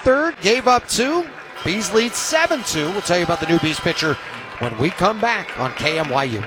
third, gave up 2. Bees lead 7-2. We'll tell you about the new Bees pitcher when we come back on KMYU.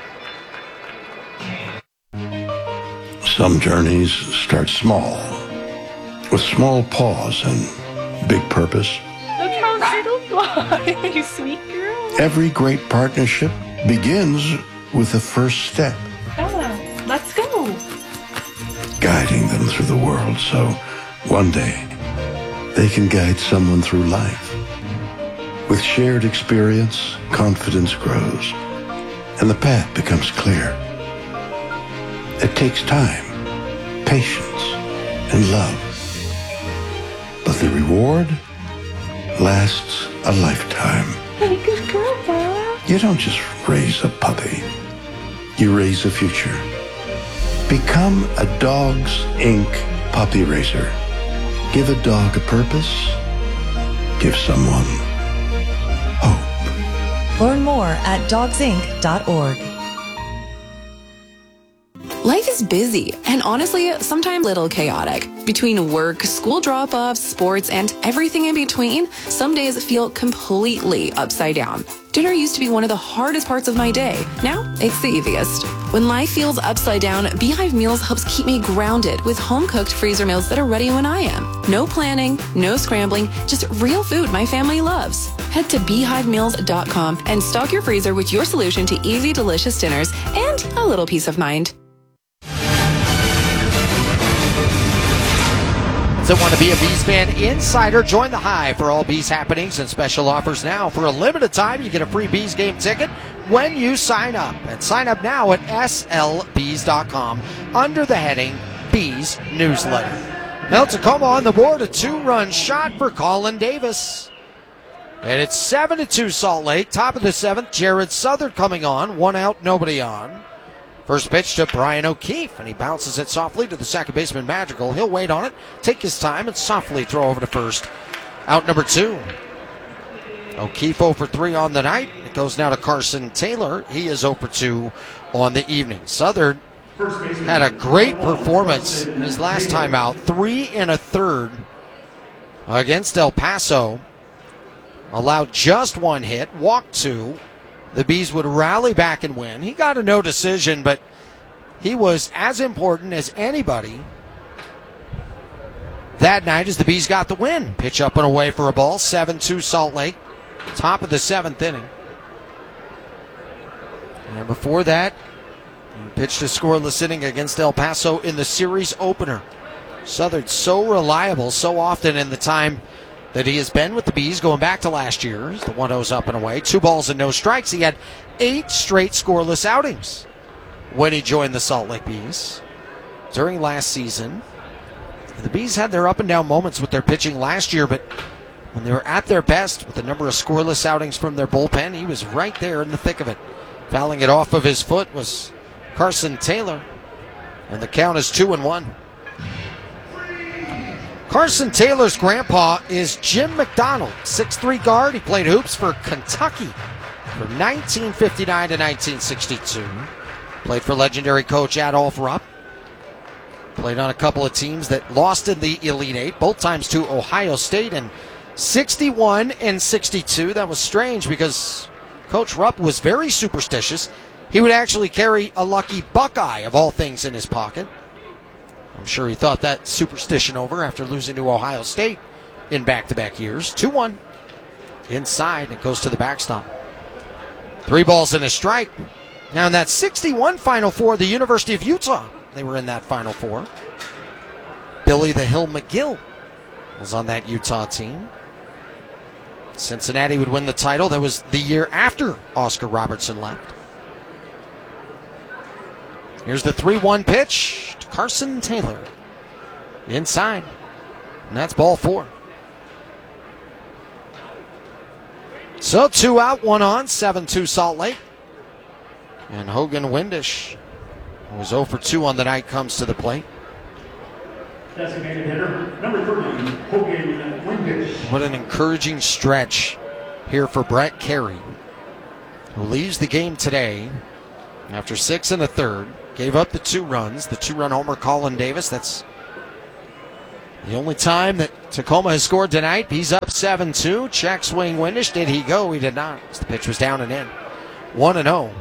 Some journeys start small, with small pause and big purpose. Look how little you sweet girl. Every great partnership begins with the first step. Oh, let's go. Guiding them through the world so one day they can guide someone through life. With shared experience, confidence grows, and the path becomes clear. It takes time, patience, and love. But the reward lasts a lifetime. Hey, good girl, Bob. You don't just raise a puppy. You raise a future. Become a Dogs Inc. puppy raiser. Give a dog a purpose. Give someone hope. Learn more at dogsinc.org. Life is busy and honestly, sometimes a little chaotic. Between work, school drop-offs, sports, and everything in between, some days feel completely upside down. Dinner used to be one of the hardest parts of my day. Now, it's the easiest. When life feels upside down, Beehive Meals helps keep me grounded with home-cooked freezer meals that are ready when I am. No planning, no scrambling, just real food my family loves. Head to beehivemeals.com and stock your freezer with your solution to easy, delicious dinners and a little peace of mind. So want to be a Bees fan insider? Join the Hive for all Bees happenings and special offers now. For a limited time, you get a free Bees game ticket when you sign up. And sign up now at slbees.com under the heading Bees Newsletter. Now Tacoma on the board, a 2-run shot for Colin Davis. And it's 7-2 Salt Lake. Top of the 7th, Jared Southard coming on. 1 out, nobody on. First pitch to Brian O'Keefe, and he bounces it softly to the second baseman, Madrigal. He'll wait on it, take his time, and softly throw over to first. Out number 2. O'Keefe 0 for 3 on the night. It goes now to Carson Taylor. He is 0 for 2 on the evening. Southard had a great performance in his last time out. 3 1/3 against El Paso. Allowed just 1 hit, walked 2. The Bees would rally back and win. He got a no decision, but he was as important as anybody that night as the Bees got the win. Pitch up and away for a ball. 7-2 Salt Lake. Top of the 7th inning. And before that, he pitched a scoreless inning against El Paso in the series opener. Southard so reliable so often in the time that he has been with the Bees going back to last year. The 1-0's up and away. 2 balls and no strikes. He had 8 straight scoreless outings when he joined the Salt Lake Bees. During last season, the Bees had their up and down moments with their pitching last year, but when they were at their best with the number of scoreless outings from their bullpen, he was right there in the thick of it. Fouling it off of his foot was Carson Taylor, and the count is 2-1. Carson Taylor's grandpa is Jim McDonald, 6'3" guard. He played hoops for Kentucky from 1959 to 1962. Played for legendary coach Adolph Rupp. Played on a couple of teams that lost in the Elite Eight, both times to Ohio State in 61 and 62. That was strange because Coach Rupp was very superstitious. He would actually carry a lucky Buckeye, of all things, in his pocket. I'm sure he thought that superstition over after losing to Ohio State in back-to-back years. 2-1 inside. It goes to the backstop. 3 balls and a strike. Now in that 61 Final Four, the University of Utah, they were in that Final Four. Billy the Hill McGill was on that Utah team. Cincinnati would win the title. That was the year after Oscar Robertson left. Here's the 3-1 pitch to Carson Taylor. Inside. And that's ball 4. So 2 out, 1 on, 7-2 Salt Lake. And Hogan Windish, who was 0 for 2 on the night, comes to the plate. Designated hitter, number 30, Hogan Windish. What an encouraging stretch here for Brett Carey, who leaves the game today after 6 1/3. Gave up the 2 runs, the 2-run homer Colin Davis. That's The only time that Tacoma has scored tonight, he's up 7-2. Check swing Windisch. Did he go? He did not. The pitch was down and in. 1-0.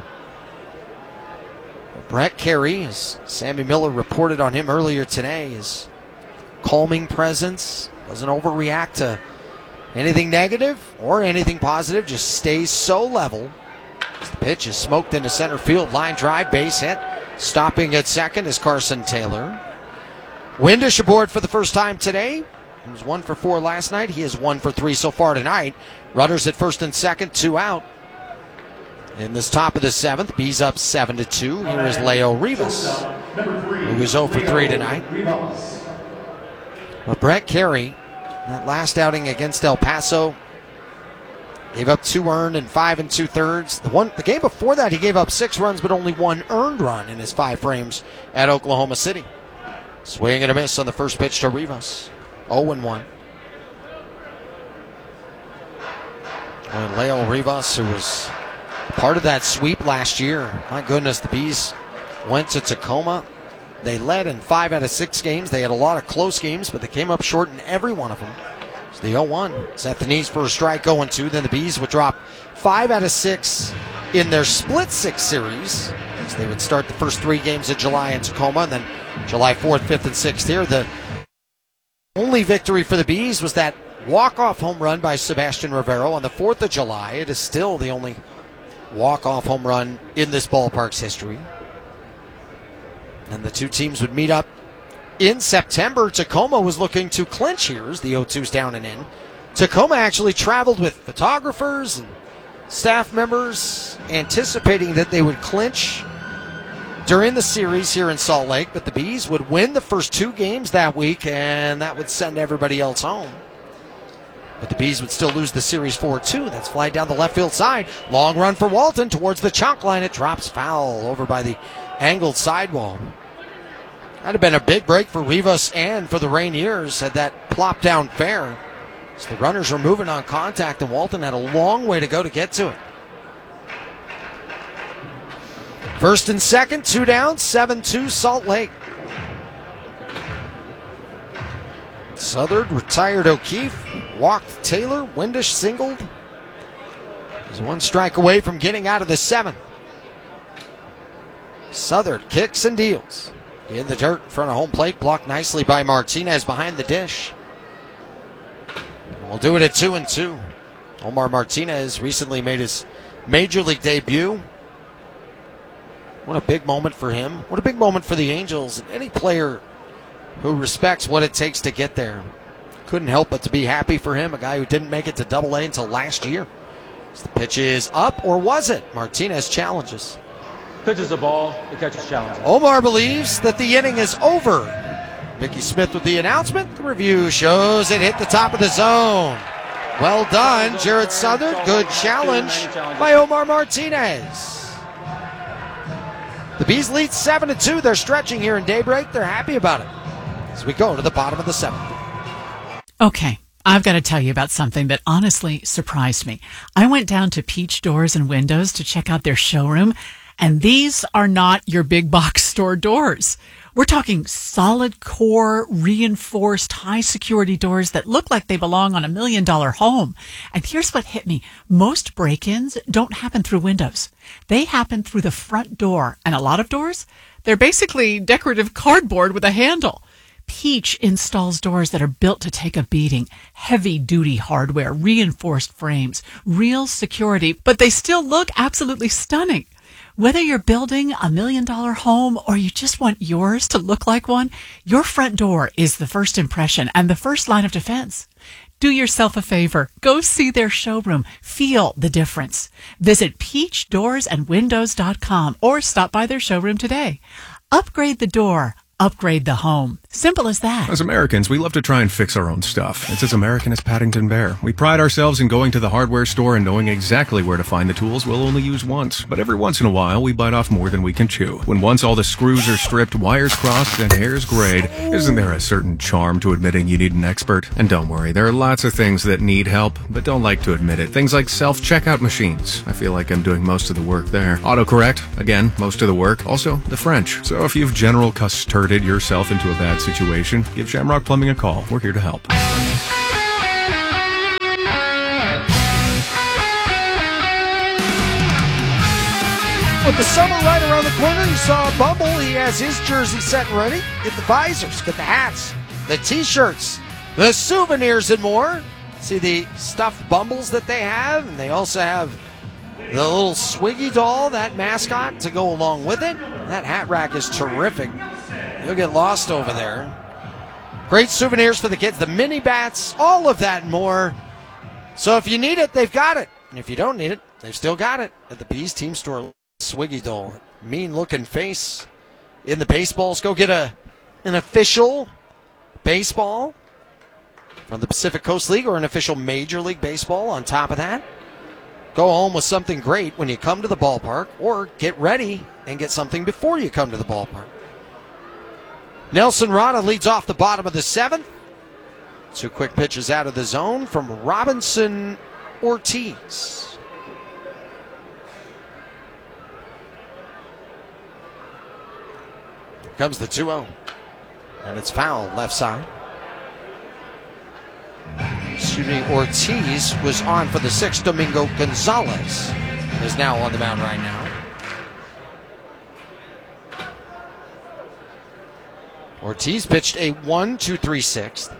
Brett Carey, as Sammy Miller reported on him earlier today, his calming presence, doesn't overreact to anything negative or anything positive, just stays so level. The pitch is smoked into center field. Line drive, base hit. Stopping at second is Carson Taylor. Windisch aboard for the first time today. He was 1 for 4 last night. He is 1 for 3 so far tonight. Runners at first and second, 2 out. In this top of the 7th, B's up 7-2. Here is Leo Rivas, who is 0 for 3 tonight. But Brett Carey, that last outing against El Paso, gave up 2 earned and 5 2/3. The game before that, he gave up 6 runs, but only 1 earned run in his 5 frames at Oklahoma City. Swing and a miss on the first pitch to Rivas. 0-1. And Leo Rivas, who was part of that sweep last year. My goodness, the Bees went to Tacoma. They led in 5 out of 6 games. They had a lot of close games, but they came up short in every one of them. So the 0-1 is at the knees for a strike, 0-2. Then the Bees would drop 5 out of 6 in their split 6 series. So they would start the first 3 games of July in Tacoma, and then July 4th, 5th, and 6th here. The only victory for the Bees was that walk-off home run by Sebastian Rivero on the 4th of July. It is still the only walk-off home run in this ballpark's history. And the 2 teams would meet up in September. Tacoma was looking to clinch here as the 0-2's down and in. Tacoma actually traveled with photographers and staff members anticipating that they would clinch during the series here in Salt Lake, but the Bees would win the first 2 games that week, and that would send everybody else home. But the Bees would still lose the series 4-2. That's fly down the left field side. Long run for Walton towards the chalk line. It drops foul over by the angled sidewall. That'd have been a big break for Rivas and for the Rainiers had that plopped down fair. So the runners were moving on contact, and Walton had a long way to go to get to it. First and second, 2 down, 7-2 Salt Lake. Southard retired O'Keefe, walked Taylor, Windisch singled. He's 1 strike away from getting out of the 7th. Southard kicks and deals. In the dirt in front of home plate, blocked nicely by Martinez behind the dish. We'll do it at 2-2. Omar Martinez recently made his major league debut. What a big moment for him. What a big moment for the Angels. And any player who respects what it takes to get there. Couldn't help but to be happy for him, a guy who didn't make it to Double-A until last year. So the pitch is up, or was it? Martinez challenges. Pitches the ball, the catch is challenging. Omar believes that the inning is over. Mickey Smith with the announcement. The review shows it hit the top of the zone. Well done, Jared Southard. Good challenge by Omar Martinez. The Bees lead 7-2. They're stretching here in daybreak. They're happy about it as we go to the bottom of the 7th. Okay, I've got to tell you about something that honestly surprised me. I went down to Peach Doors and Windows to check out their showroom, and these are not your big box store doors. We're talking solid core, reinforced, high security doors that look like they belong on $1 million home. And here's what hit me. Most break-ins don't happen through windows. They happen through the front door. And a lot of doors, they're basically decorative cardboard with a handle. Peach installs doors that are built to take a beating. Heavy-duty hardware, reinforced frames, real security, but they still look absolutely stunning. Whether you're building $1 million home or you just want yours to look like one, your front door is the first impression and the first line of defense. Do yourself a favor. Go see their showroom. Feel the difference. Visit peachdoorsandwindows.com or stop by their showroom today. Upgrade the door. Upgrade the home. Simple as that. As Americans, we love to try and fix our own stuff. It's as American as Paddington Bear. We pride ourselves in going to the hardware store and knowing exactly where to find the tools we'll only use once. But every once in a while, we bite off more than we can chew. When once all the screws are stripped, wires crossed, and hairs grayed, isn't there a certain charm to admitting you need an expert? And don't worry, there are lots of things that need help, but don't like to admit it. Things like self-checkout machines. I feel like I'm doing most of the work there. Autocorrect, again, most of the work. Also, the French. So if you've general custarded yourself into a bad that situation, give Shamrock Plumbing a call. We're here to help. With the summer right around the corner, you saw Bumble. He has his jersey set and ready. Get the visors, get the hats, the t-shirts, the souvenirs, and more. See the stuffed Bumbles that they have, and they also have the little Swiggy doll, that mascot, to go along with it. That hat rack is terrific. You'll get lost over there. Great souvenirs for the kids, the mini bats, all of that and more. So if you need it, they've got it. And if you don't need it, they've still got it at the Bees Team Store. Swiggy doll, mean-looking face in the baseballs. Go get an official baseball from the Pacific Coast League or an official Major League Baseball on top of that. Go home with something great when you come to the ballpark, or get ready and get something before you come to the ballpark. Nelson Rada leads off the bottom of the 7th. 2 quick pitches out of the zone from Robinson Ortiz. Comes the 2-0, and it's foul left side. Ortiz was on for the 6th. Domingo Gonzalez is now on the mound right now. Ortiz pitched a 1-2-3-6.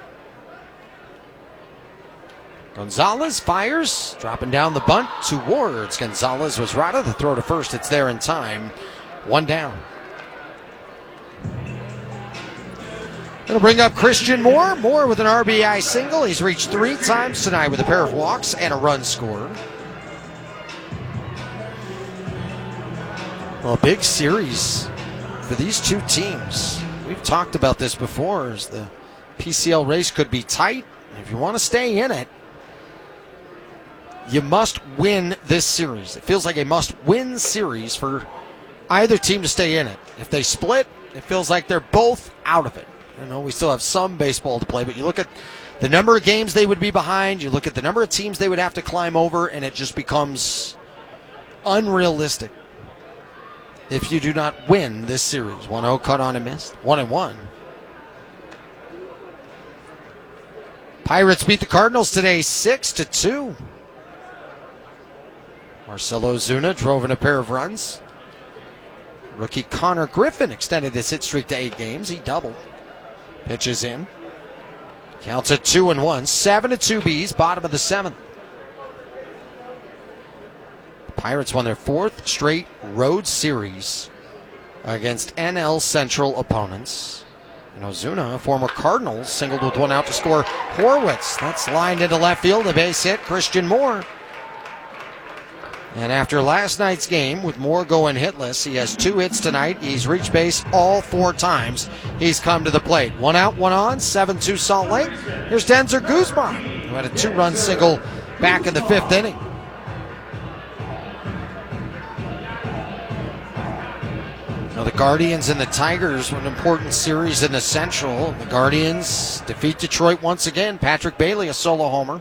Gonzalez fires, dropping down the bunt towards Gonzalez was Rada. The throw to first, it's there in time. 1 down. Going to bring up Christian Moore. Moore with an RBI single. He's reached 3 times tonight with a pair of walks and a run scored. Well, a big series for these two teams. We've talked about this before, as the PCL race could be tight. If you want to stay in it, you must win this series. It feels like a must-win series for either team to stay in it. If they split, it feels like they're both out of it. I know we still have some baseball to play, but you look at the number of games they would be behind, you look at the number of teams they would have to climb over, and it just becomes unrealistic if you do not win this series. 1-0 cut on and missed. 1-1. Pirates beat the Cardinals today 6-2. Marcelo Ozuna drove in a pair of runs. Rookie Connor Griffin extended his hit streak to 8 games. He doubled. Pitches in. Counts at 2-1. 7-2 Bees, bottom of the 7th. The Pirates won their 4th straight road series against NL Central opponents. And Ozuna, a former Cardinal, singled with 1 out to score Horwitz. That's lined into left field. A base hit, Christian Moore. And after last night's game, with Moore going hitless, he has 2 hits tonight. He's reached base all 4 times he's come to the plate. 1 out, 1 on, 7-2 Salt Lake. Here's Denzer Guzman, who had a 2-run single back in the 5th inning. Now the Guardians and the Tigers were an important series in the Central. The Guardians defeat Detroit once again. Patrick Bailey, a solo homer.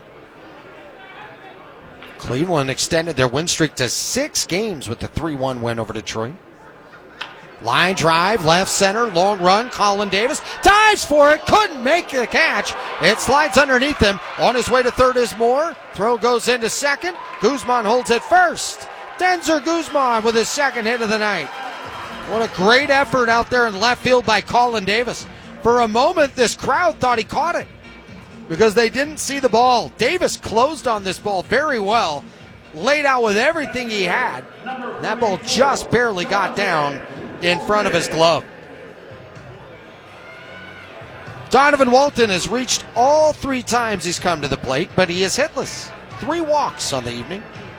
Cleveland extended their win streak to 6 games with the 3-1 win over Detroit. Line drive, left center, long run. Colin Davis dives for it, couldn't make the catch. It slides underneath him. On his way to third is Moore. Throw goes into second. Guzman holds it first. Denzer Guzman with his 2nd hit of the night. What a great effort out there in left field by Colin Davis. For a moment, this crowd thought he caught it, because they didn't see the ball. Davis closed on this ball very well, laid out with everything he had. That ball just barely got down in front of his glove. Donovan Walton has reached all 3 times he's come to the plate, but he is hitless. 3 walks on the evening.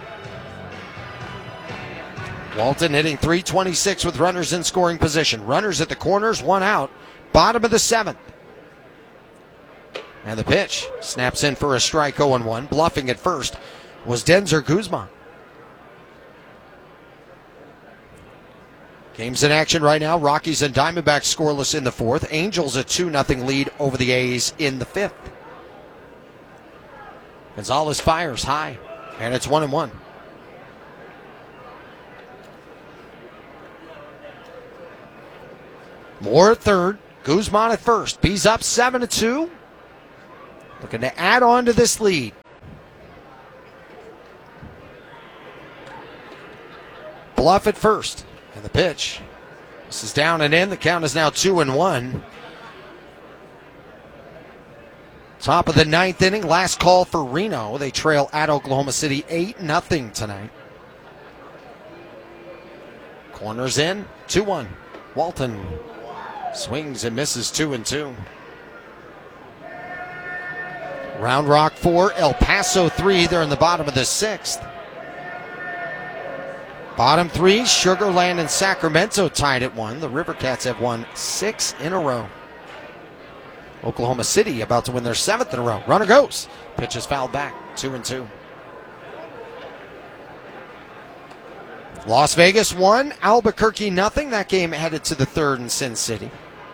Walton hitting .326 with runners in scoring position. Runners at the corners, 1 out. Bottom of the 7th. And the pitch snaps in for a strike, 0-1. Bluffing at first was Denzer Guzman. Games in action right now. Rockies and Diamondbacks scoreless in the 4th. Angels a 2-0 lead over the A's in the 5th. Gonzalez fires high, and it's 1-1. Moore at third. Guzman at first. Bees up 7-2. Looking to add on to this lead. Bluff at first. And the pitch. This is down and in. The count is now 2-1. Top of the ninth inning. Last call for Reno. They trail at Oklahoma City 8-0 tonight. Corners in. 2-1. Walton swings and misses 2-2. Round Rock 4, El Paso 3. They're in the bottom of the sixth. Bottom three, Sugar Land and Sacramento tied at 1. The River Cats have won 6 in a row. Oklahoma City about to win their 7th in a row. Runner goes. Pitch is fouled back. 2-2. Las Vegas 1, Albuquerque 0. That game headed to the third in Sin City.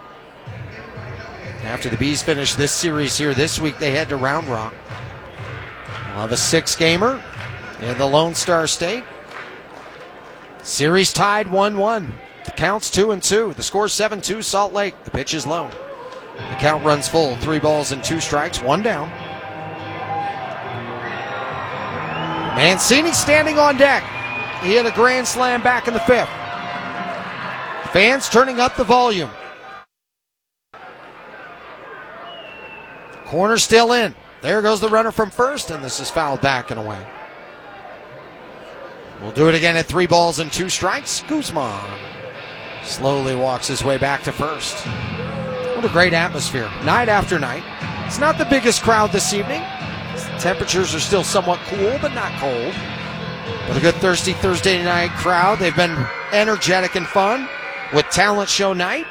After the Bees finish this series here this week, they head to Round Rock. We'll have a 6-gamer in the Lone Star State. Series tied 1-1. The count's 2-2. The score's 7-2 Salt Lake. The pitch is low. The count runs full. 3 balls and 2 strikes. 1 down. Mancini standing on deck. He hit a grand slam back in the 5th. Fans turning up the volume. Corner still in. There goes the runner from first, and this is fouled back and away. We'll do it again at 3 balls and 2 strikes. Guzman slowly walks his way back to first. What a great atmosphere, night after night. It's not the biggest crowd this evening. Temperatures are still somewhat cool, but not cold. But a good thirsty Thursday night crowd. They've been energetic and fun with talent show night.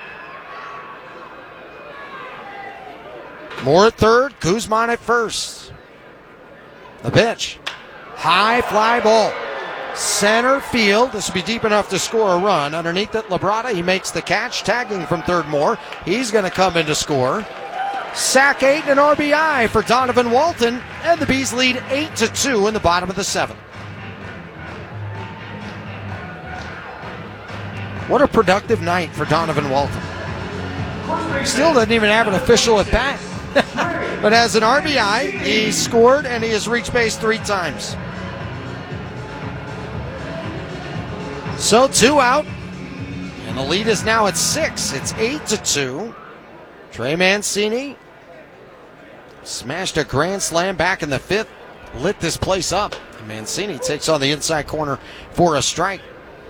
Moore at third, Guzman at first. The pitch. High fly ball. Center field. This will be deep enough to score a run. Underneath it, Labrada, he makes the catch, tagging from third Moore. He's going to come in to score. Sack 8 and an RBI for Donovan Walton, and the Bees lead 8-2 in the bottom of the 7th. What a productive night for Donovan Walton. Still doesn't even have an official at bat, but as an RBI, he scored and he has reached base 3 times. So 2 out, and the lead is now at 6. It's 8-2. Trey Mancini smashed a grand slam back in the 5th, lit this place up. And Mancini takes on the inside corner for a strike.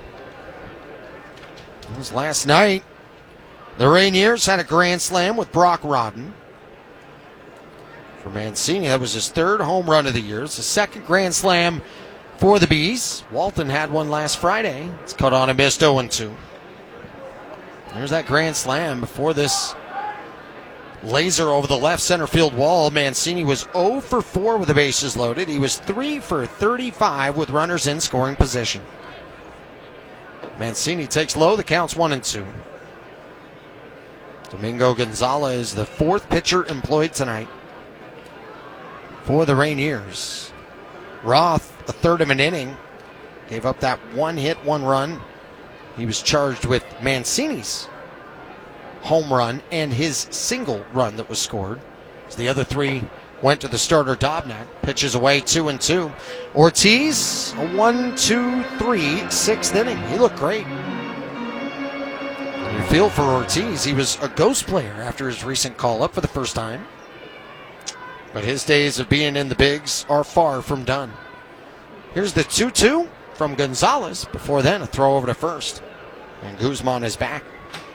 It was last night. The Rainiers had a grand slam with Brock Rodden. For Mancini, that was his 3rd home run of the year. It's the 2nd grand slam for the Bees. Walton had one last Friday. It's cut on and missed 0-2. There's that grand slam before this laser over the left center field wall. Mancini was 0 for 4 with the bases loaded. He was 3 for 35 with runners in scoring position. Mancini takes low. The count's 1-2. Domingo Gonzalez is the 4th pitcher employed tonight for the Rainiers. Roth, a 3rd of an inning, gave up that 1 hit, 1 run. He was charged with Mancini's home run and his single run that was scored. So the other 3 went to the starter Dobnak. Pitches away 2-2. Ortiz, a 1-2-3 6th inning. He looked great. You feel for Ortiz. He was a ghost player after his recent call-up for the first time. But his days of being in the bigs are far from done. Here's the 2-2 from Gonzalez. Before then, a throw over to first. And Guzman is back.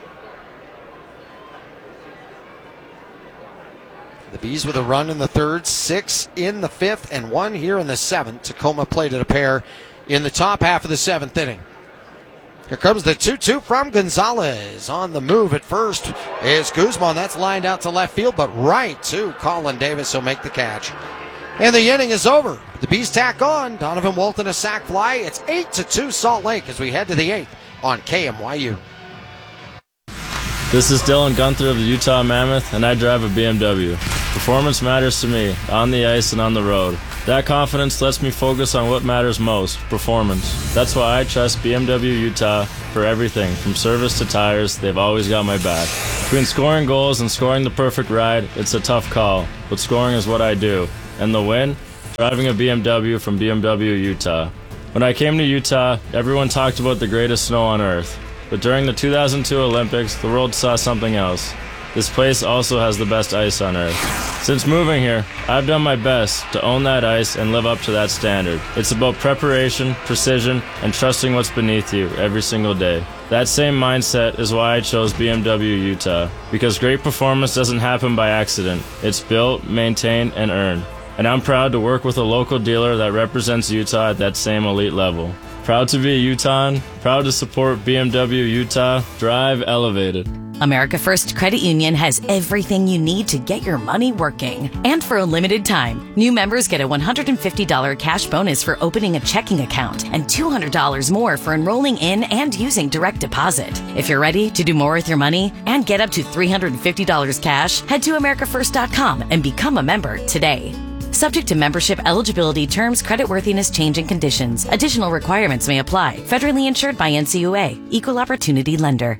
The Bees with a run in the 3rd, 6 in the 5th, and 1 here in the 7th. Tacoma plated a pair in the top half of the 7th inning. Here comes the 2-2 from Gonzalez. On the move at first is Guzman. That's lined out to left field, but right to Colin Davis. He'll make the catch. And the inning is over. The Bees tack on. Donovan Walton a sac fly. It's 8-2 Salt Lake as we head to the 8th on KMYU. This is Dylan Gunther of the Utah Mammoth, and I drive a BMW. Performance matters to me, on the ice and on the road. That confidence lets me focus on what matters most, performance. That's why I trust BMW Utah for everything, from service to tires. They've always got my back. Between scoring goals and scoring the perfect ride, it's a tough call, but scoring is what I do. And the win? Driving a BMW from BMW Utah. When I came to Utah, everyone talked about the greatest snow on earth. But during the 2002 Olympics, the world saw something else. This place also has the best ice on earth. Since moving here, I've done my best to own that ice and live up to that standard. It's about preparation, precision, and trusting what's beneath you every single day. That same mindset is why I chose BMW Utah, because great performance doesn't happen by accident. It's built, maintained, and earned. And I'm proud to work with a local dealer that represents Utah at that same elite level. Proud to be a Utahn, proud to support BMW Utah. Drive elevated. America First Credit Union has everything you need to get your money working. And for a limited time, new members get a $150 cash bonus for opening a checking account and $200 more for enrolling in and using direct deposit. If you're ready to do more with your money and get up to $350 cash, head to AmericaFirst.com and become a member today. Subject to membership, eligibility, terms, creditworthiness, changing conditions. Additional requirements may apply. Federally insured by NCUA. Equal Opportunity Lender.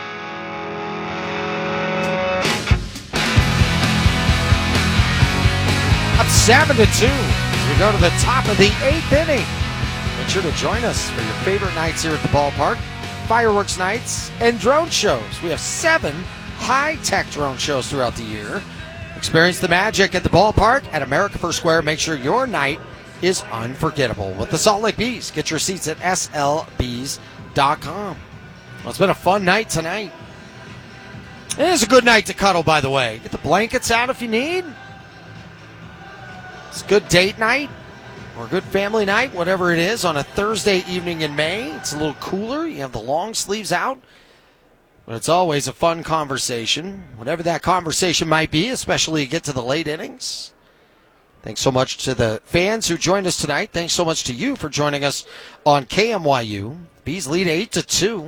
Up 7-2 as we go to the top of the 8th inning. Make sure to join us for your favorite nights here at the ballpark. Fireworks nights and drone shows. We have 7 high-tech drone shows throughout the year. Experience the magic at the ballpark at America First Square. Make sure your night is unforgettable with the Salt Lake Bees. Get your seats at slbees.com. Well, it's been a fun night tonight. It is a good night to cuddle, by the way. Get the blankets out if you need. It's a good date night or a good family night, whatever it is, on a Thursday evening in May. It's a little cooler. You have the long sleeves out. But it's always a fun conversation, whatever that conversation might be, especially you get to the late innings. Thanks so much to the fans who joined us tonight. Thanks so much to you for joining us on KMYU. Bees lead 8-2.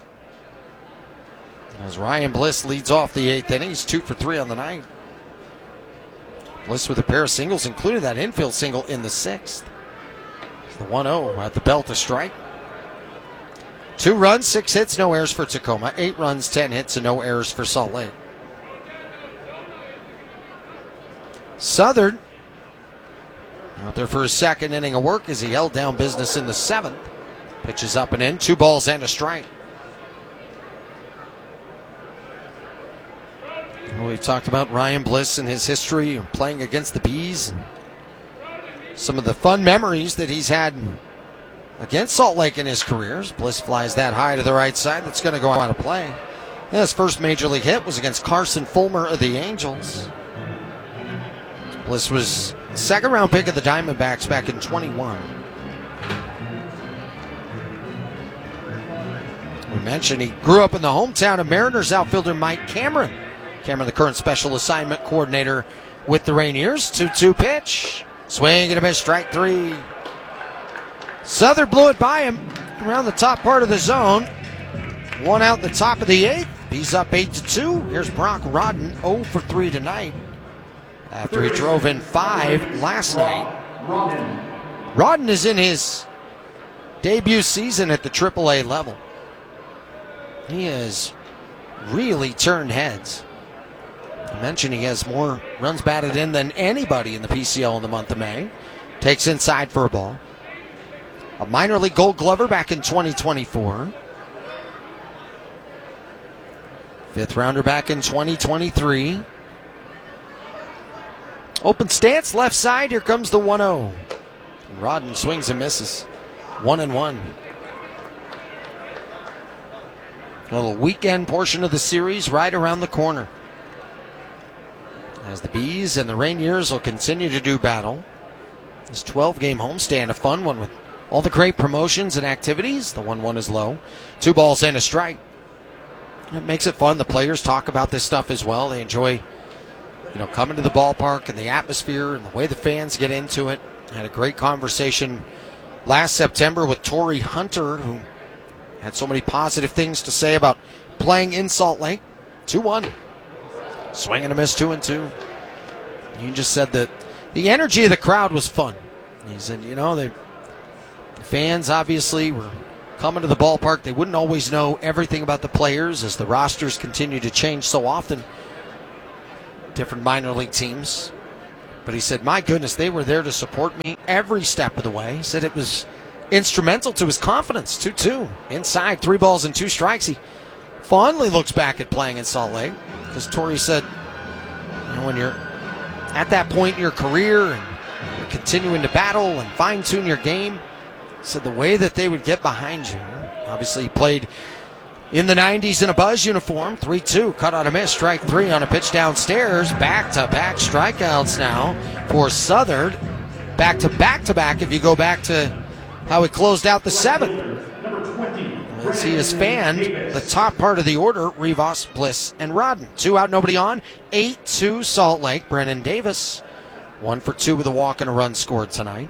As Ryan Bliss leads off the 8th inning. He's 2 for 3 on the night. Bliss with a pair of singles, including that infield single in the 6th. It's the 1-0 at the belt to strike. 2 runs, 6 hits, no errors for Tacoma. 8 runs, 10 hits, and no errors for Salt Lake. Southern out there for his second inning of work as he held down business in the 7th. Pitches up and in, 2 balls and a strike. We talked about Ryan Bliss and his history of playing against the Bees. And some of the fun memories that he's had against Salt Lake in his career. Bliss flies that high to the right side. That's going to go out of play. And his first major league hit was against Carson Fulmer of the Angels. Bliss was the 2nd round pick of the Diamondbacks back in 21. We mentioned he grew up in the hometown of Mariners outfielder Mike Cameron. Cameron, the current special assignment coordinator with the Rainiers. 2-2 pitch. Swing and a miss, strike 3. Southern blew it by him around the top part of the zone. 1 out the top of the 8th. He's up 8-2. Here's Brock Rodden, 0 for 3 tonight, after he drove in 5 last night. Rodden is in his debut season at the AAA level. He has really turned heads. I mentioned he has more runs batted in than anybody in the PCL in the month of May. Takes inside for a ball. A minor league Gold Glover back in 2024. 5th rounder back in 2023. Open stance, left side. Here comes the 1-0. Rodden swings and misses. 1-1. A little weekend portion of the series right around the corner, as the Bees and the Rainiers will continue to do battle. This 12-game homestand, a fun one with all the great promotions and activities. The 1-1 is low. 2 balls and a strike. It makes it fun. The players talk about this stuff as well. They enjoy, coming to the ballpark and the atmosphere and the way the fans get into it. I had a great conversation last September with Torrey Hunter, who had so many positive things to say about playing in Salt Lake. 2-1. Swing and a miss, 2-2. He just said that the energy of the crowd was fun. He said, the fans obviously were coming to the ballpark. They wouldn't always know everything about the players as the rosters continue to change so often. Different minor league teams. But he said, my goodness, they were there to support me every step of the way. He said it was instrumental to his confidence. 2-2 inside, 3 balls and 2 strikes. He fondly looks back at playing in Salt Lake because Torrey said, when you're at that point in your career and you're continuing to battle and fine-tune your game, he said the way that they would get behind you. Obviously, he played in the 90s in a Buzz uniform. 3-2, cut on a miss, strike 3 on a pitch downstairs. Back-to-back strikeouts now for Southern. Back-to-back if you go back to how he closed out the 7th. As he has fanned the top part of the order, Rivas, Bliss, and Rodden. 2 out, nobody on. 8-2 Salt Lake. Brennan Davis, 1 for 2 with a walk and a run scored tonight.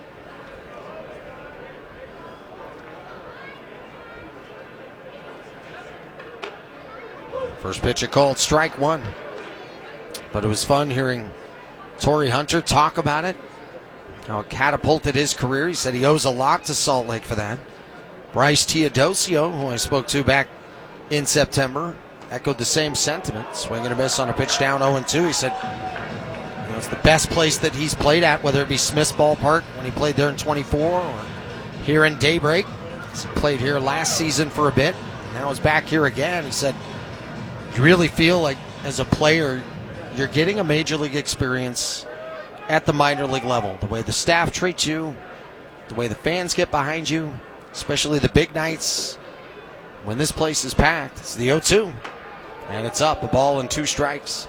First pitch called strike 1. But it was fun hearing Torrey Hunter talk about it, how it catapulted his career. He said he owes a lot to Salt Lake for that. Bryce Teodosio, who I spoke to back in September, echoed the same sentiment. Swing and a miss on a pitch down 0-2. He said it's the best place that he's played at, whether it be Smith's Ballpark when he played there in 24 or here in Daybreak. He played here last season for a bit. Now he's back here again. He said, you really feel like as a player you're getting a major league experience at the minor league level. The way the staff treats you, the way the fans get behind you, especially the big nights when this place is packed. It's the 0-2, and it's up, a ball and 2 strikes.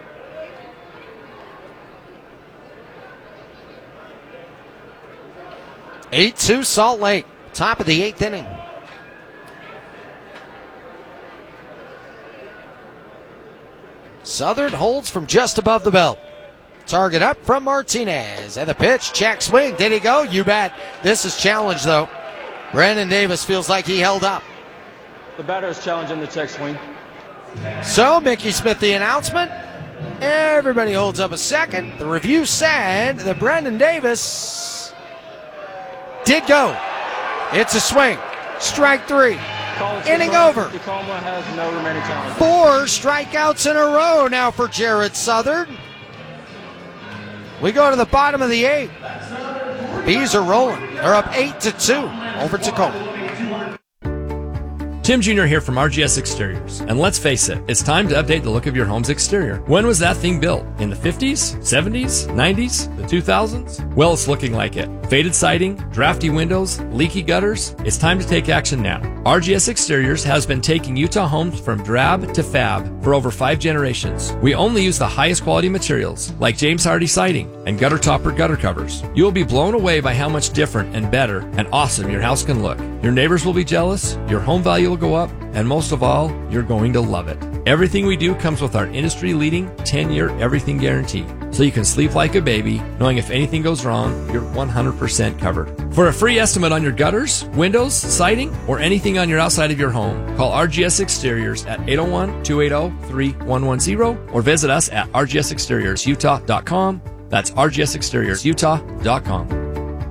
(8-2) Salt Lake, top of the 8th inning. Southern holds from just above the belt. Target up from Martinez. And the pitch, check swing. Did he go? You bet. This is challenged, though. Brennan Davis feels like he held up. The batter is challenging the check swing. So, Mickey Smith, the announcement. Everybody holds up a second. The review said that Brennan Davis did go. It's a swing. Strike 3. Inning over. Tacoma has no remaining challenge. 4 strikeouts in a row now for Jared Southern. We go to the bottom of the 8th. Bees are rolling. They're up 8-2 over Tacoma. Tim Jr. here from RGS Exteriors. And let's face it, it's time to update the look of your home's exterior. When was that thing built? In the 50s? 70s? 90s? The 2000s? Well, it's looking like it. Faded siding, drafty windows, leaky gutters. It's time to take action now. RGS Exteriors has been taking Utah homes from drab to fab for over 5 generations. We only use the highest quality materials, like James Hardy siding and gutter topper gutter covers. You will be blown away by how much different and better and awesome your house can look. Your neighbors will be jealous, your home value will go up, and most of all, you're going to love it. Everything we do comes with our industry-leading 10-year everything guarantee, so you can sleep like a baby, knowing if anything goes wrong, you're 100% covered. For a free estimate on your gutters, windows, siding, or anything on your outside of your home, call RGS Exteriors at 801-280-3110 or visit us at rgsexteriorsutah.com. That's rgsexteriorsutah.com.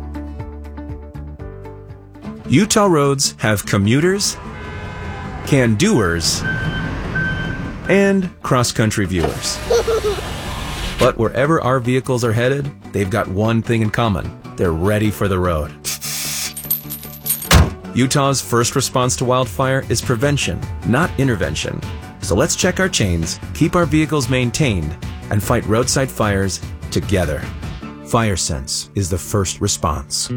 Utah roads have commuters, can-doers, and cross-country viewers. But wherever our vehicles are headed, they've got one thing in common. They're ready for the road. Utah's first response to wildfire is prevention, not intervention. So let's check our chains, keep our vehicles maintained, and fight roadside fires together. FireSense is the first response.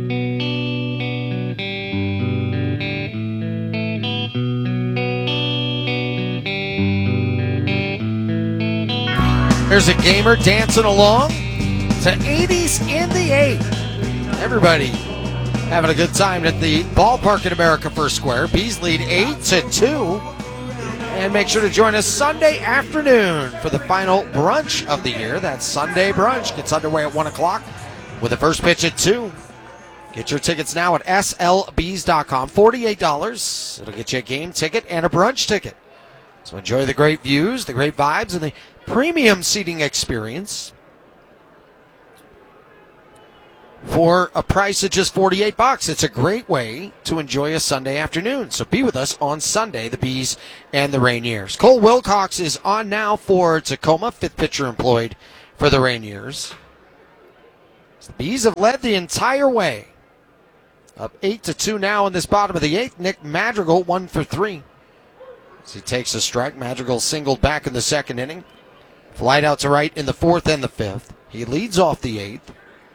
There's a gamer dancing along to 80s in the 8th. Everybody having a good time at the ballpark at America First Square. Bees lead 8-2. And make sure to join us Sunday afternoon for the final brunch of the year. That Sunday brunch gets underway at 1 o'clock with the first pitch at 2. Get your tickets now at slbees.com. $48. It'll get you a game ticket and a brunch ticket. So enjoy the great views, the great vibes, and the premium seating experience. for a price of just $48. It's a great way to enjoy a Sunday afternoon. So be with us on Sunday, the Bees and the Rainiers. Cole Wilcox is on now for Tacoma, fifth pitcher employed for the Rainiers. The Bees have led the entire way. Up 8-2 now in this bottom of the eighth. Nick Madrigal 1 for 3. As he takes a strike, Madrigal singled back in the second inning. Flight out to right in the fourth and the fifth. He leads off the eighth.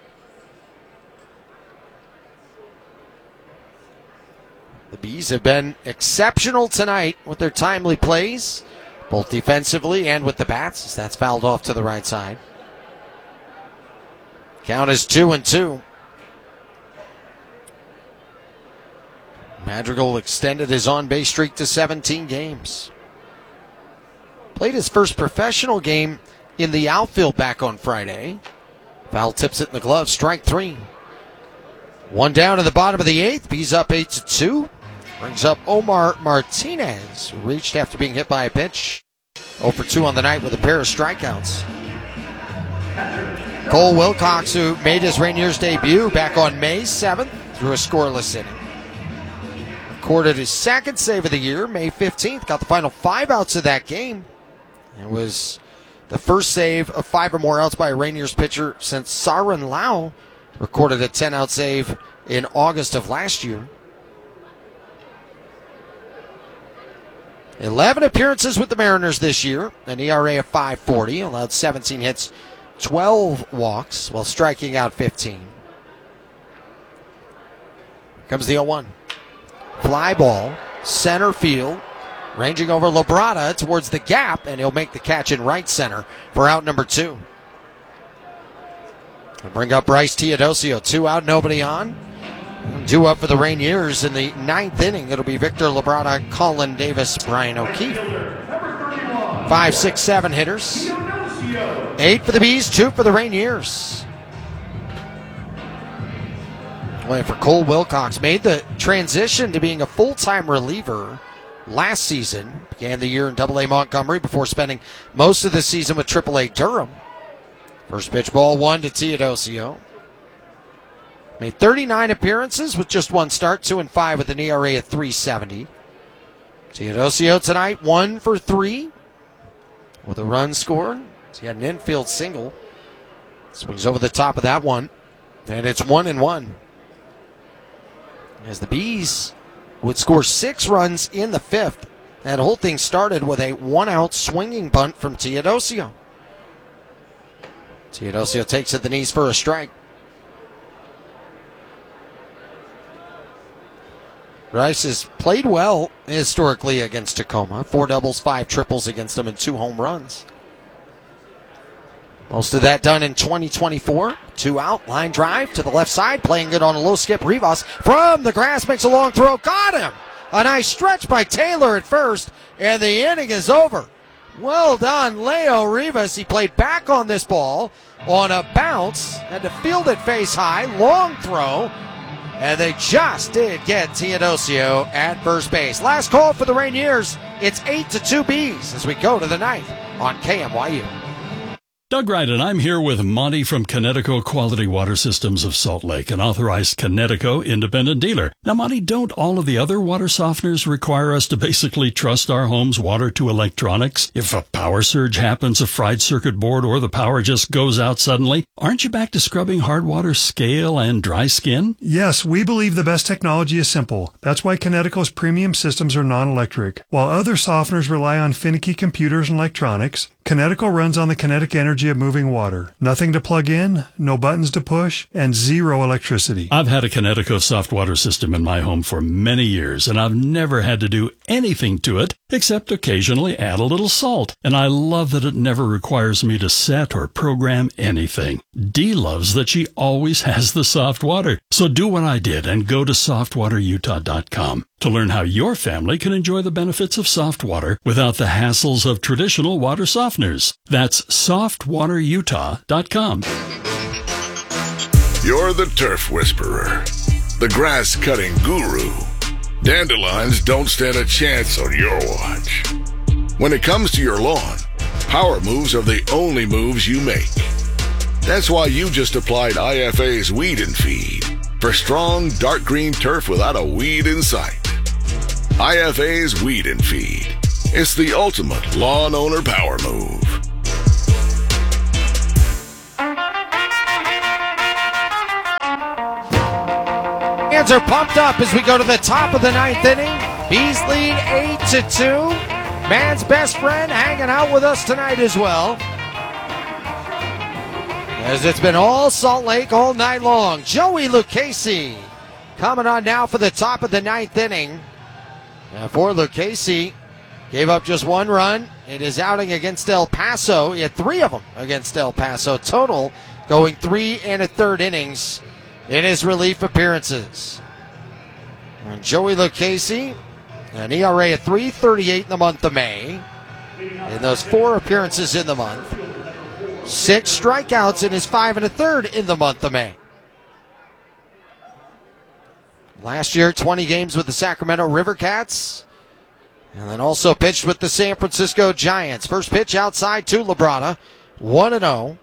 The Bees have been exceptional tonight with their timely plays, both defensively and with the bats, as that's fouled off to the right side. Count is 2-2. Madrigal extended his on-base streak to 17 games. Played his first professional game in the outfield back on Friday. Foul tips it in the glove, strike 3. One down in the bottom of the eighth. Bees up 8-2. Brings up Omar Martinez, who reached after being hit by a pitch. 0 for 2 on the night with a pair of strikeouts. Cole Wilcox, who made his Rainiers debut back on May 7th, threw a scoreless inning. Recorded his second save of the year, May 15th. Got the final 5 outs of that game. It was the first save of 5 or more outs by a Rainiers pitcher since Saran Lau recorded a 10-out save in August of last year. 11 appearances with the Mariners this year, an ERA of 5.40, allowed 17 hits, 12 walks, while striking out 15. Here comes the 0-1. Fly ball, center field, ranging over Labrada towards the gap, and he'll make the catch in right center for out number 2. We'll bring up Bryce Teodosio, 2 out, nobody on. Due up for the Rainiers in the 9th inning. It'll be Victor Labrada, Colin Davis, Brian O'Keefe. 5, 6, 7 hitters. 8 for the Bees, 2 for the Rainiers. Waiting for Cole Wilcox. Made the transition to being a full-time reliever last season. Began the year in AA Montgomery before spending most of the season with AAA Durham. First pitch, ball 1 to Teodosio. Made 39 appearances with just 1 start, 2-5 with an ERA of 3.70. Teodosio tonight, 1 for 3 with a run scored. He had an infield single. Swings over the top of that one, and it's 1-1. As the Bees would score 6 runs in the 5th. That whole thing started with a 1-out swinging bunt from Teodosio. Teodosio takes at the knees for a strike. Rice has played well historically against Tacoma. 4 doubles, 5 triples against them, and 2 home runs. Most of that done in 2024. 2 out, line drive to the left side, playing it on a low skip. Rivas from the grass makes a long throw. Got him! A nice stretch by Taylor at first, and the inning is over. Well done, Leo Rivas. He played back on this ball on a bounce, had to field it face high, long throw. And they just did get Teodosio at first base. Last call for the Rainiers. It's 8-2 Bees as we go to the 9th on KMYU. Doug Wright, and I'm here with Monty from Connecticut Quality Water Systems of Salt Lake, an authorized Connecticut independent dealer. Now, Monty, don't all of the other water softeners require us to basically trust our home's water to electronics? If a power surge happens, a fried circuit board, or the power just goes out suddenly, aren't you back to scrubbing hard water scale and dry skin? Yes, we believe the best technology is simple. That's why Connecticut's premium systems are non-electric. While other softeners rely on finicky computers and electronics, Connecticut runs on the kinetic energy of moving water. Nothing to plug in, no buttons to push, and 0 electricity. I've had a Connecticut soft water system in my home for many years, and I've never had to do anything to it except occasionally add a little salt. And I love that it never requires me to set or program anything. Dee loves that she always has the soft water. So do what I did and go to softwaterutah.com to learn how your family can enjoy the benefits of soft water without the hassles of traditional water softeners. That's softwaterutah.com. You're the turf whisperer, the grass cutting guru. Dandelions don't stand a chance on your watch. When it comes to your lawn, power moves are the only moves you make. That's why you just applied IFA's Weed and Feed for strong, dark green turf without a weed in sight. IFA's Weed and Feed. It's the ultimate lawn owner power move. Hands are pumped up as we go to the top of the ninth inning. Bees lead 8-2. Man's best friend hanging out with us tonight as well, as it's been all Salt Lake all night long. Joey Lucchese coming on now for the top of the ninth inning. And for Lucchese, gave up just one run in his outing against El Paso. He had 3 of them against El Paso. Total going 3 1/3 innings in his relief appearances. And Joey Lucchese, an ERA of 3.38 in the month of May. In those 4 appearances in the month. 6 strikeouts in his 5 1/3 in the month of May. Last year, 20 games with the Sacramento River Cats. And then also pitched with the San Francisco Giants. First pitch outside to Labrada. 1-0.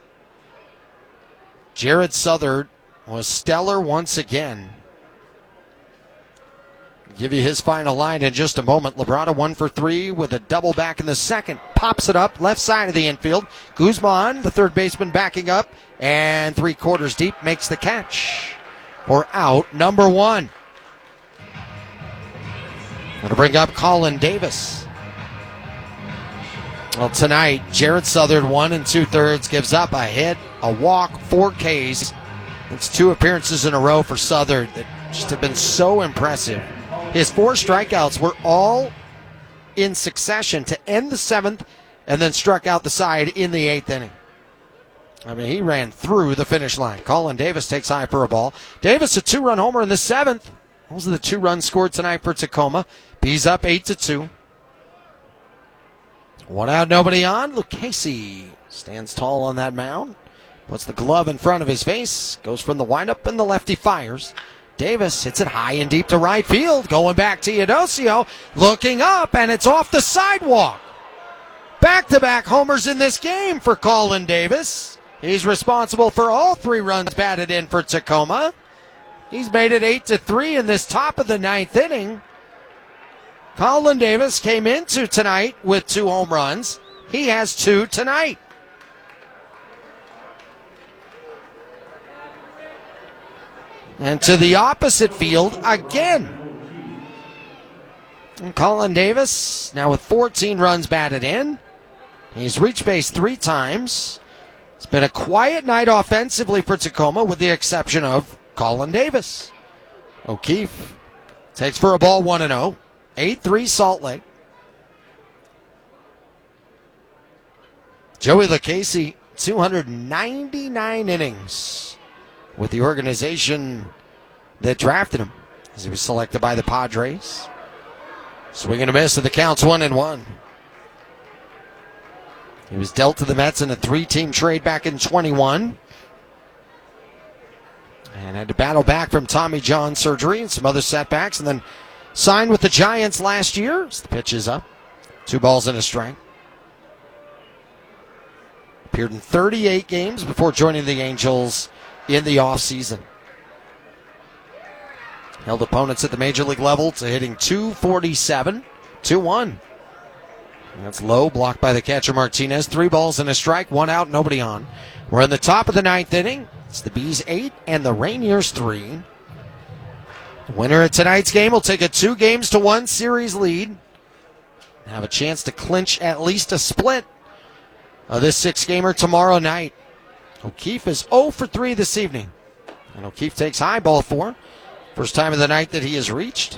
Jared Southard was stellar once again. I'll give you his final line in just a moment. Labrada 1 for 3 with a double back in the second. Pops it up left side of the infield. Guzman, the third baseman, backing up. And 3/4 deep makes the catch for out number 1. Going to bring up Colin Davis. Well, tonight, Jared Southard, 1 2/3, gives up a hit, a walk, 4 Ks. It's 2 appearances in a row for Southard that just have been so impressive. His 4 strikeouts were all in succession to end the 7th and then struck out the side in the 8th inning. I mean, he ran through the finish line. Colin Davis takes high for a ball. Davis, a 2-run homer in the 7th. Those are the 2 runs scored tonight for Tacoma. Bees up 8-2. 1 out, nobody on. Lucchese stands tall on that mound. Puts the glove in front of his face. Goes from the windup and the lefty fires. Davis hits it high and deep to right field. Going back to Teodosio. Looking up, and it's off the sidewalk. Back-to-back homers in this game for Colin Davis. He's responsible for all 3 runs batted in for Tacoma. He's made it 8-3 in this top of the 9th inning. Colin Davis came into tonight with 2 home runs. He has 2 tonight. And to the opposite field again. And Colin Davis now with 14 runs batted in. He's reached base 3 times. It's been a quiet night offensively for Tacoma with the exception of Colin Davis. O'Keefe takes for a ball 1-0. 8-3 Salt Lake. Joey Lucchese, 299 innings with the organization that drafted him as he was selected by the Padres. Swing and a miss, and the count's 1-1. He was dealt to the Mets in a 3-team trade back in 21. And had to battle back from Tommy John surgery and some other setbacks, and then signed with the Giants last year. So the pitch is up. 2 balls and a strike. Appeared in 38 games before joining the Angels in the offseason. Held opponents at the major league level to hitting .247, 2-1. That's low, blocked by the catcher Martinez. 3 balls and a strike, 1 out, nobody on. We're in the top of the 9th inning. It's the Bees 8 and the Rainiers 3. The winner of tonight's game will take a 2-1 series lead and have a chance to clinch at least a split of this 6-gamer tomorrow night. O'Keefe is 0 for 3 this evening. And O'Keefe takes high, ball 4. First time of the night that he has reached.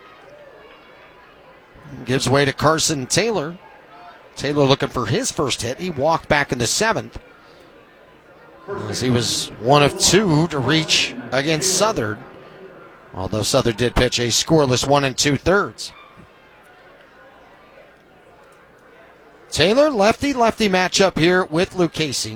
Gives way to Carson Taylor. Taylor looking for his first hit. He walked back in the 7th. As he was 1 of 2 to reach against Southard. Although Southard did pitch a scoreless 1 2/3. Taylor, lefty-lefty matchup here with Lucchese.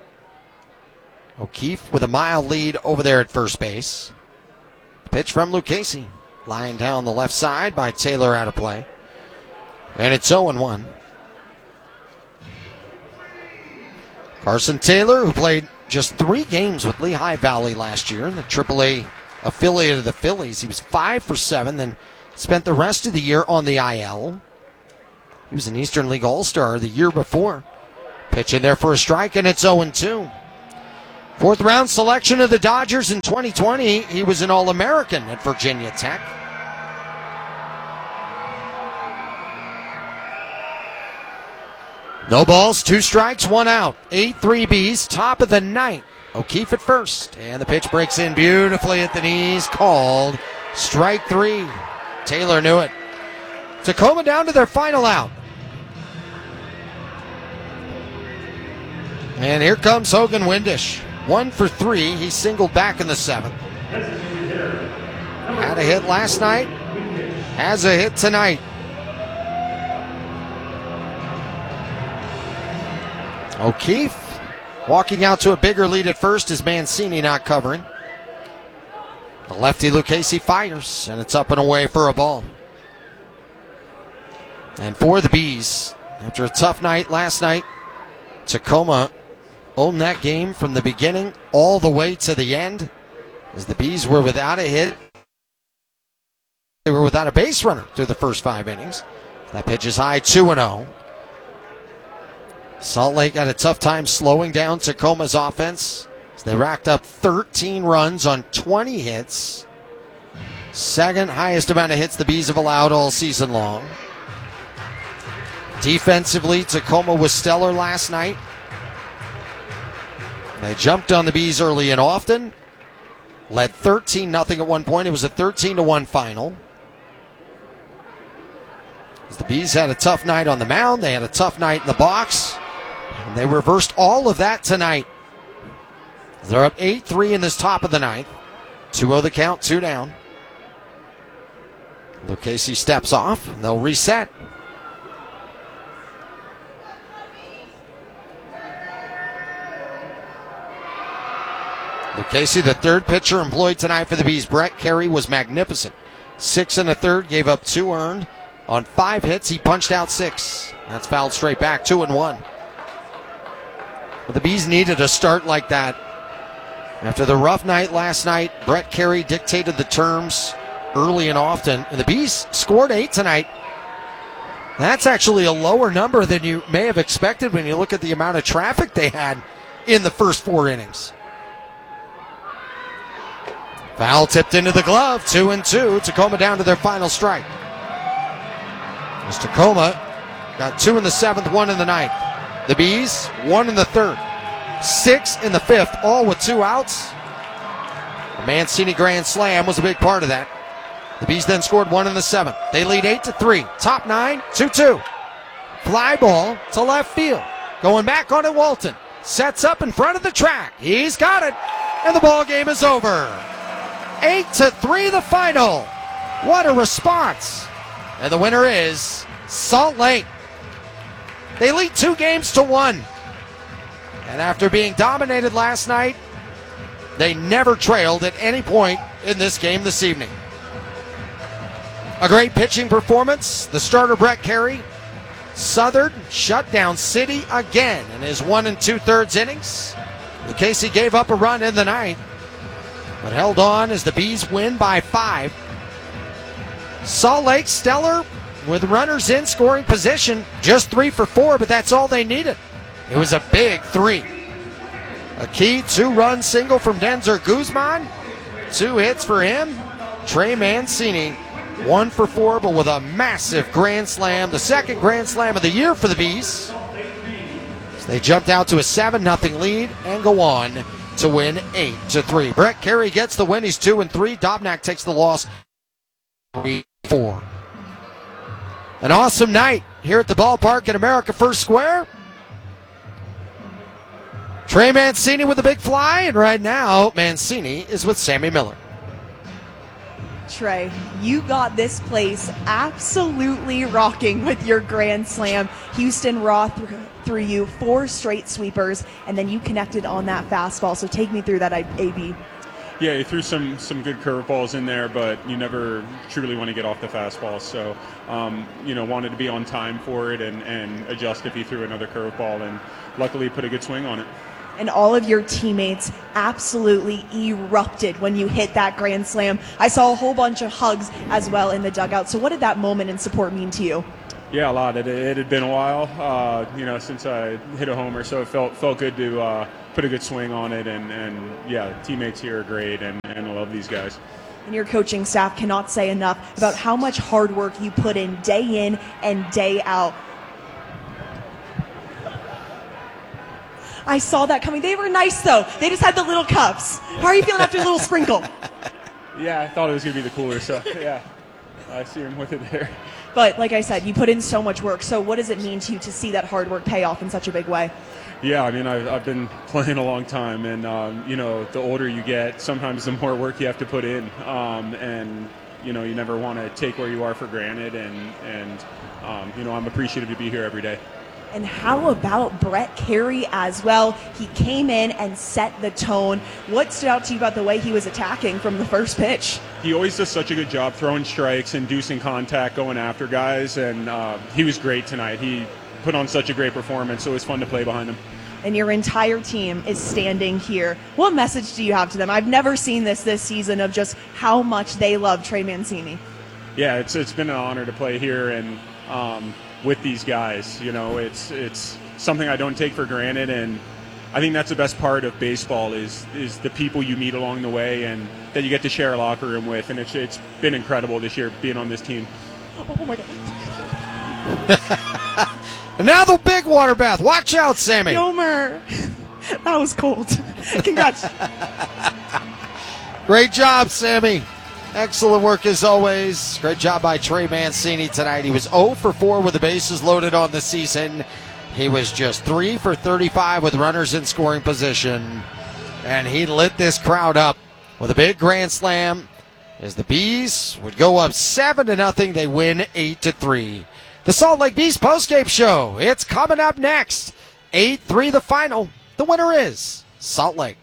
O'Keefe with a mild lead over there at first base. Pitch from Lucchese. Lying down the left side by Taylor out of play. And it's 0-1. Carson Taylor, who played just 3 games with Lehigh Valley last year in the AAA affiliate of the Phillies. He was 5 for 7, then spent the rest of the year on the IL. He was an Eastern League All-Star the year before. Pitching there for a strike, and it's 0-2. 4th round selection of the Dodgers in 2020. He was an All-American at Virginia Tech. No balls, 2 strikes, 1 out. 8-3 Bees, top of the 9th. O'Keefe at first, and the pitch breaks in beautifully at the knees, called strike 3. Taylor knew it. Tacoma down to their final out. And here comes Hogan Windish. 1 for 3. He singled back in the 7th. Had a hit last night. Has a hit tonight. O'Keefe walking out to a bigger lead at first is Mancini not covering. The lefty Lucchesi fires, and it's up and away for a ball. And for the Bees, after a tough night last night, Tacoma owned that game from the beginning all the way to the end, as the Bees were without a hit. They were without a base runner through the first 5 innings. That pitch is high, 2-0. Salt Lake had a tough time slowing down Tacoma's offense. They racked up 13 runs on 20 hits. 2nd highest amount of hits the Bees have allowed all season long. Defensively, Tacoma was stellar last night. They jumped on the Bees early and often. Led 13-0 at one point. It was a 13-1 final. As the Bees had a tough night on the mound. They had a tough night in the box. And they reversed all of that tonight. They're up 8-3 in this top of the 9th. 2-0 the count, 2 down. Lucchesi steps off, and they'll reset. Lucchesi, the 3rd pitcher employed tonight for the Bees. Brett Carey was magnificent. 6 1/3, gave up 2 earned. On 5 hits, he punched out 6. That's fouled straight back, 2-1. But the Bees needed a start like that. After the rough night last night, Brett Carey dictated the terms early and often, and the Bees scored 8 tonight. That's actually a lower number than you may have expected when you look at the amount of traffic they had in the first 4 innings. Foul tipped into the glove, 2-2. Tacoma down to their final strike. As Tacoma got 2 in the 7th, 1 in the 9th. The Bees, 1 in the 3rd, 6 in the 5th, all with 2 outs. The Mancini grand slam was a big part of that. The Bees then scored 1 in the 7th. They lead 8-3. Top 9, 2-2. Fly ball to left field. Going back on it, Walton. Sets up in front of the track. He's got it. And the ball game is over. 8-3 the final. What a response. And the winner is Salt Lake. They lead 2-1. And after being dominated last night, they never trailed at any point in this game this evening. A great pitching performance. The starter, Brett Carey. Southern shut down City again in his 1 2/3 innings. Lucchesi gave up a run in the 9th, but held on as the Bees win by 5. Salt Lake stellar with runners in scoring position, just 3 for 4, but that's all they needed. It was a big 3. A key 2-run single from Denzer Guzman, 2 hits for him. Trey Mancini, 1 for 4, but with a massive grand slam, the 2nd grand slam of the year for the Bees. So they jumped out to a 7-0 lead and go on to win 8-3. Brett Carey gets the win. He's 2-3. Dobnak takes the loss, 3-4. An awesome night here at the ballpark at America First Square. Trey Mancini with a big fly, and right now Mancini is with Sammy Miller. Trey, you got this place absolutely rocking with your grand slam. Houston Raw threw you 4 straight sweepers, and then you connected on that fastball. So take me through that, AB. Yeah, he threw some good curveballs in there, but you never truly want to get off the fastball. So, wanted to be on time for it and adjust if he threw another curveball, and luckily put a good swing on it. And all of your teammates absolutely erupted when you hit that grand slam. I saw a whole bunch of hugs as well in the dugout. So what did that moment and support mean to you? Yeah, a lot. It had been a while, since I hit a homer, so it felt good to put a good swing on it. And yeah, teammates here are great, and I love these guys. And your coaching staff cannot say enough about how much hard work you put in and day out. I saw that coming. They were nice, though. They just had the little cups. How are you feeling after a little sprinkle? Yeah, I thought it was going to be the cooler, so yeah, I see him with it there. But like I said, you put in so much work. So what does it mean to you to see that hard work pay off in such a big way? Yeah, I mean, I've been playing a long time, and, the older you get, sometimes the more work you have to put in. You never want to take where you are for granted, and I'm appreciative to be here every day. And how about Brett Carey as well? He came in and set the tone. What stood out to you about the way he was attacking from the first pitch? He always does such a good job throwing strikes, inducing contact, going after guys, and he was great tonight. He put on such a great performance, so it was fun to play behind him. And your entire team is standing here. What message do you have to them? I've never seen this season of just how much they love Trey Mancini. Yeah, it's been an honor to play here, and with these guys, it's something I don't take for granted, and I think that's the best part of baseball is the people you meet along the way and that you get to share a locker room with, and it's been incredible this year being on this team. Oh my God. And now the big water bath. Watch out, Sammy. Yomer. That was cold. Congrats. Great job, Sammy. Excellent work as always. Great job by Trey Mancini tonight. He was 0 for 4 with the bases loaded on the season. He was just 3 for 35 with runners in scoring position. And he lit this crowd up with a big grand slam as the Bees would go up 7-0. They win 8-3. The Salt Lake Bees postgame show. It's coming up next. 8-3 the final. The winner is Salt Lake.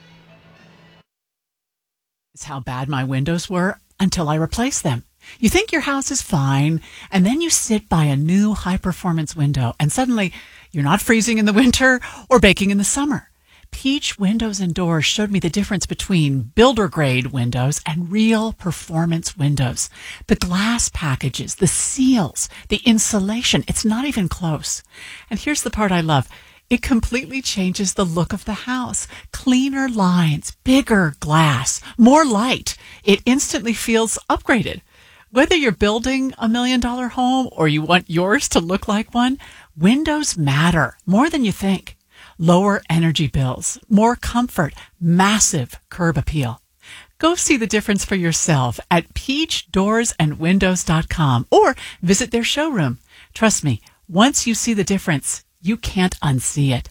It's how bad my windows were until I replaced them. You think your house is fine, and then you sit by a new high-performance window, and suddenly you're not freezing in the winter or baking in the summer. Peach Windows and Doors showed me the difference between builder-grade windows and real performance windows. The glass packages, the seals, the insulation, it's not even close. And here's the part I love. It completely changes the look of the house. Cleaner lines, bigger glass, more light. It instantly feels upgraded. Whether you're building $1 million home or you want yours to look like one, windows matter more than you think. Lower energy bills, more comfort, massive curb appeal. Go see the difference for yourself at peachdoorsandwindows.com or visit their showroom. Trust me, once you see the difference, you can't unsee it.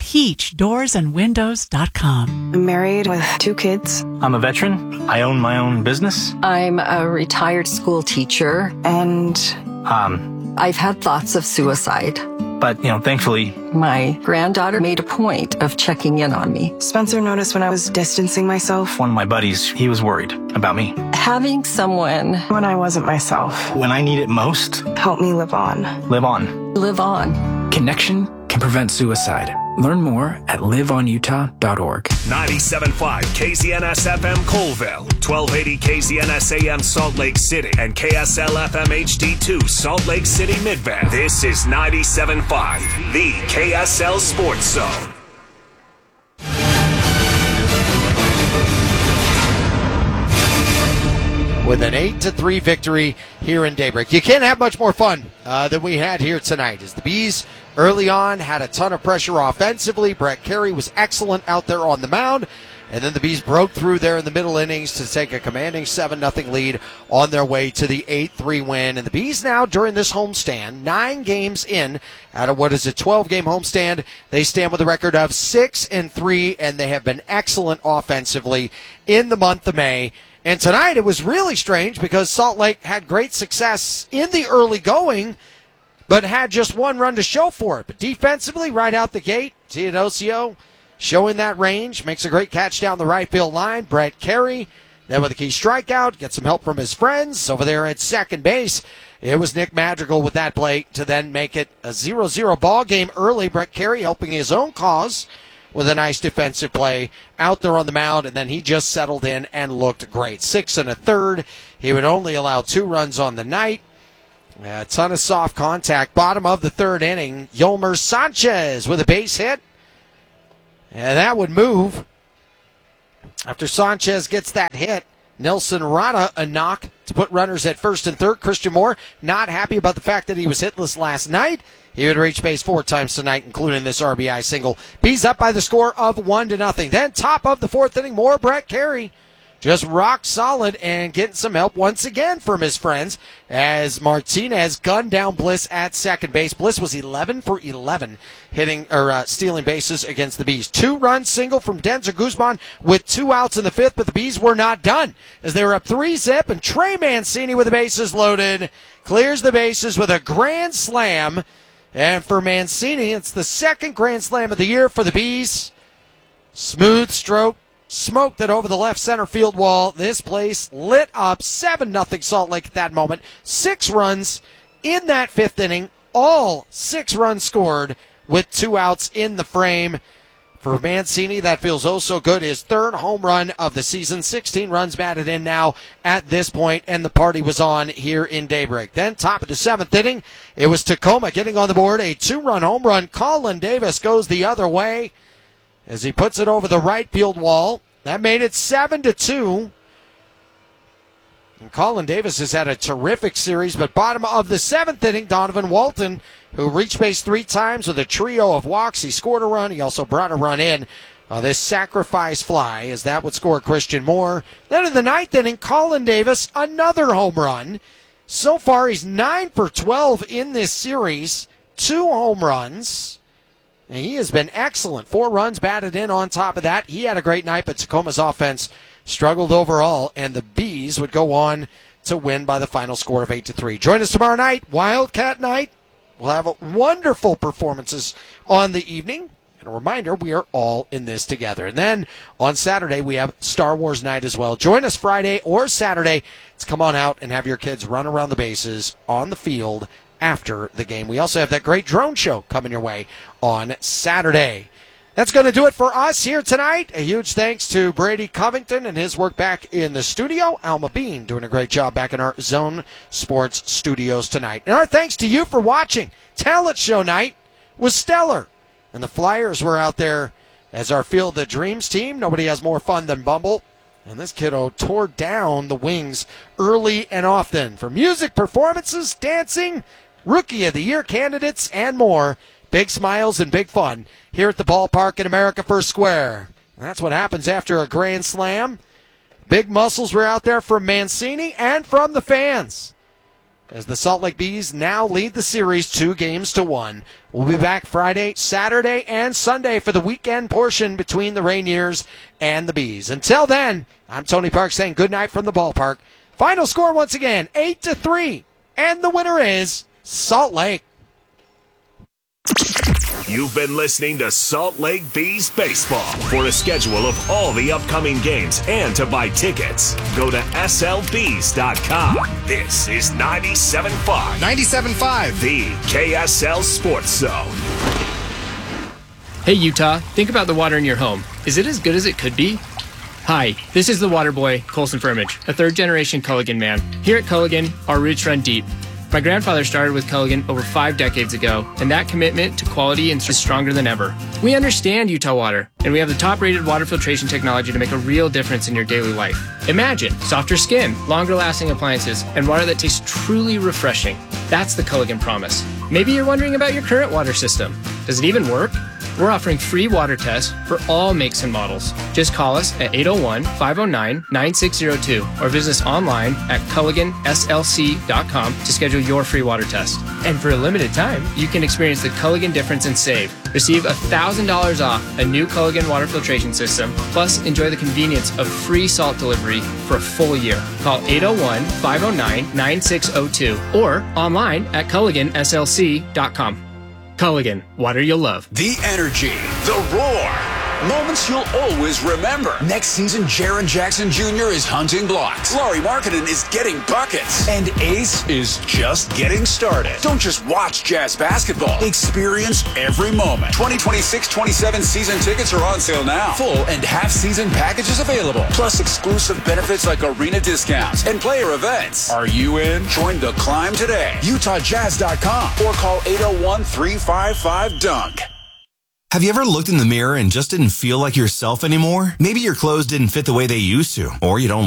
peachdoorsandwindows.com. I'm married with 2 kids. I'm a veteran. I own my own business. I'm a retired school teacher, and I've had thoughts of suicide. But, thankfully, my granddaughter made a point of checking in on me. Spencer noticed when I was distancing myself. One of my buddies, he was worried about me. Having someone when I wasn't myself. When I need it most. Help me live on. Live on. Live on. Connection can prevent suicide. Learn more at liveonutah.org. 97.5 KZNS FM Colville, 1280 KZNS AM Salt Lake City, and KSL FM HD2 Salt Lake City Midvale. This is 97.5, the KSL Sports Zone. With an 8-3 victory here in Daybreak. You can't have much more fun than we had here tonight. As the Bees early on had a ton of pressure offensively. Brett Carey was excellent out there on the mound. And then the Bees broke through there in the middle innings to take a commanding 7-0 lead on their way to the 8-3 win. And the Bees now, during this homestand, 9 games in out of what is a 12-game homestand, they stand with a record of 6-3, and they have been excellent offensively in the month of May. And tonight it was really strange because Salt Lake had great success in the early going, but had just one run to show for it. But defensively, right out the gate, Teodosio showing that range. Makes a great catch down the right field line. Brett Carey, then with a key strikeout, gets some help from his friends over there at second base. It was Nick Madrigal with that play to then make it a 0-0 ball game early. Brett Carey helping his own cause with a nice defensive play out there on the mound, and then he just settled in and looked great. 6 1/3. He would only allow 2 runs on the night. A ton of soft contact. Bottom of the third inning, Yolmer Sanchez with a base hit. And that would move. After Sanchez gets that hit, Nelson Rada a knock to put runners at first and third. Christian Moore not happy about the fact that he was hitless last night. He would reach base 4 times tonight, including this RBI single. Bees up by the score of 1-0. Then top of the fourth inning, more Brett Carey. Just rock solid and getting some help once again from his friends as Martinez gunned down Bliss at second base. Bliss was 11 for 11 stealing bases against the Bees. 2-run single from Denzer Guzman with 2 outs in the fifth, but the Bees were not done as they were up 3-0, and Trey Mancini with the bases loaded clears the bases with a grand slam. And for Mancini, it's the second grand slam of the year for the Bees. Smooth stroke. Smoked it over the left center field wall. This place lit up. 7-0 Salt Lake at that moment. 6 runs in that fifth inning. All 6 runs scored with 2 outs in the frame. For Mancini, that feels oh so good. His 3rd home run of the season. 16 runs batted in now at this point, and the party was on here in Daybreak. Then top of the 7th inning, it was Tacoma getting on the board. A 2-run home run. Colin Davis goes the other way as he puts it over the right field wall. That made it 7-2. And Colin Davis has had a terrific series, but bottom of the 7th inning, Donovan Walton, who reached base 3 times with a trio of walks. He scored a run. He also brought a run in. This sacrifice fly, as that would score Christian Moore. Then in the 9th inning, Colin Davis, another home run. So far, he's 9 for 12 in this series. 2 home runs. And he has been excellent. 4 runs batted in on top of that. He had a great night, but Tacoma's offense struggled overall, and the Bees would go on to win by the final score of 8-3. Join us tomorrow night, Wildcat Night. We'll have wonderful performances on the evening. And a reminder, we are all in this together. And then on Saturday, we have Star Wars Night as well. Join us Friday or Saturday. Let's come on out and have your kids run around the bases on the field after the game. We also have that great drone show coming your way on Saturday. That's going to do it for us here tonight. A huge thanks to Brady Covington and his work back in the studio. Alma Bean doing a great job back in our Zone Sports studios tonight. And our thanks to you for watching. Talent Show Night was stellar. And the Flyers were out there as our Field of Dreams team. Nobody has more fun than Bumble. And this kiddo tore down the Wings early and often. For music, performances, dancing, Rookie of the Year candidates, and more. Big smiles and big fun here at the ballpark in America First Square. And that's what happens after a grand slam. Big muscles were out there from Mancini and from the fans, as the Salt Lake Bees now lead the series 2-1. We'll be back Friday, Saturday, and Sunday for the weekend portion between the Rainiers and the Bees. Until then, I'm Tony Park saying good night from the ballpark. Final score once again, 8-3. And the winner is Salt Lake. You've been listening to Salt Lake Bees Baseball. For a schedule of all the upcoming games and to buy tickets, go to slbees.com. This is 97.5. 97.5. The KSL Sports Zone. Hey Utah, think about the water in your home. Is it as good as it could be? Hi, this is the water boy, Colson Firmage, a third-generation Culligan man. Here at Culligan, our roots run deep. My grandfather started with Culligan over 5 decades ago, and that commitment to quality is stronger than ever. We understand Utah water, and we have the top-rated water filtration technology to make a real difference in your daily life. Imagine softer skin, longer-lasting appliances, and water that tastes truly refreshing. That's the Culligan promise. Maybe you're wondering about your current water system. Does it even work? We're offering free water tests for all makes and models. Just call us at 801-509-9602 or visit us online at culliganslc.com to schedule your free water test. And for a limited time, you can experience the Culligan difference and save. Receive $1,000 off a new Culligan water filtration system, plus enjoy the convenience of free salt delivery for a full year. Call 801-509-9602 or online at culliganslc.com. Culligan, water you'll love. The energy, the roar, Moments you'll always remember. Next season, Jaren Jackson Jr. is hunting blocks. Laurie Markkinen is getting buckets. And Ace is just getting started. Don't just watch Jazz basketball. Experience every moment. 2026-27 season tickets are on sale now. Full and half-season packages available. Plus exclusive benefits like arena discounts and player events. Are you in? Join the climb today. UtahJazz.com or call 801-355-DUNK. Have you ever looked in the mirror and just didn't feel like yourself anymore? Maybe your clothes didn't fit the way they used to, or you don't